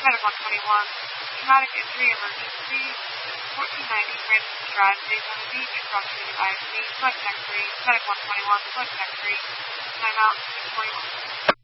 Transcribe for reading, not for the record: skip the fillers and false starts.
Medic 121, traumatic injury emergency, 1490 Francis Drive, Daytona Beach, proximity IFC, select next 3, Medic 121, select next 3, timeout 641.